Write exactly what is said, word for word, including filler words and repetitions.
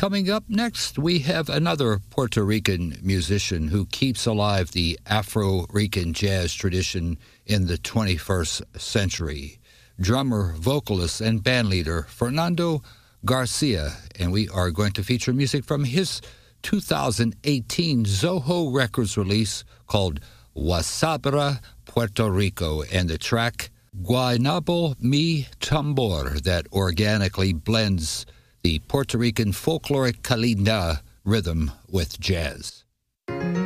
Coming up next, we have another Puerto Rican musician who keeps alive the Afro-Rican jazz tradition in the twenty-first century. Drummer, vocalist, and bandleader Fernando Garcia, and we are going to feature music from his two thousand eighteen Zoho Records release called Wasabra Puerto Rico, and the track Guaynabo Mi Tambor that organically blends the Puerto Rican folkloric calinda rhythm with jazz.